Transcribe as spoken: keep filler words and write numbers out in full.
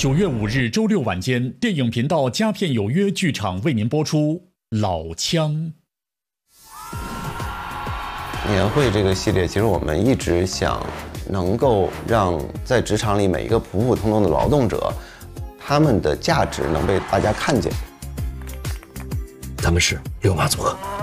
九月五日周六晚间，电影频道佳片有约剧场为您播出《老枪》。 年会这个系列，其实我们一直想能够让在职场里每一个普普通通的劳动者，他们的价值能被大家看见。 咱们是六马组合。